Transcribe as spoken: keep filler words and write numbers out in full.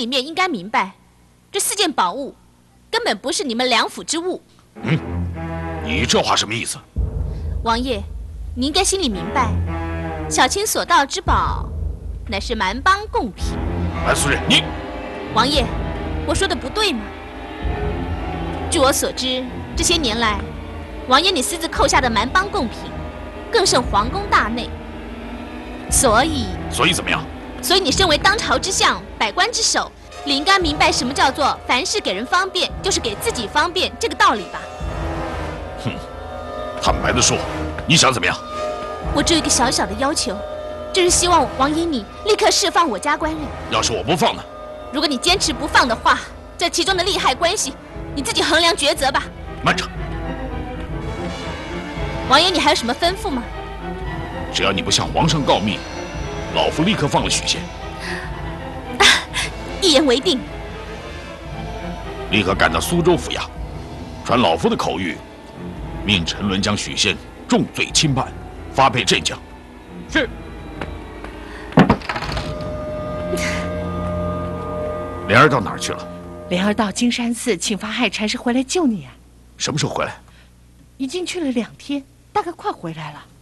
里面应该明白，这四件宝物根本不是你们两府之物。 嗯，你这话什么意思？ 王爷，你应该心里明白，小青所盗之宝，乃是蛮邦贡品。 安夫人，你， 王爷，我说的不对吗？据我所知，这些年来，王爷你私自扣下的蛮邦贡品，更胜皇宫大内。所以， 所以怎么样？ 所以你身为当朝之相，百官之首，理应该明白什么叫做凡事给人方便，就是给自己方便这个道理吧？ 哼，坦白的说，你想怎么样？ 我只有一个小小的要求，就是希望王爷你立刻释放我家官人。 要是我不放呢？ 如果你坚持不放的话，这其中的利害关系，你自己衡量抉择吧。 慢着， 王爷，你还有什么吩咐吗？ 只要你不向皇上告密，老夫立刻放了许仙。 啊，一言为定。 立刻赶到苏州府衙，传老夫的口谕，命陈伦将许仙重罪轻判，发配镇江。 是。 莲儿到哪儿去了？ 莲儿到金山寺请法海禅师回来救你啊。 什么时候回来？ 已经去了两天，大概快回来了。